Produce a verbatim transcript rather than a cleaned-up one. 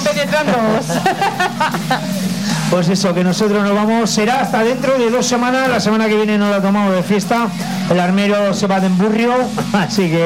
compenetrándoos. Pues eso, que nosotros nos vamos, será hasta dentro de dos semanas, la semana que viene nos la tomamos de fiesta, el armero se va de emburrio, así que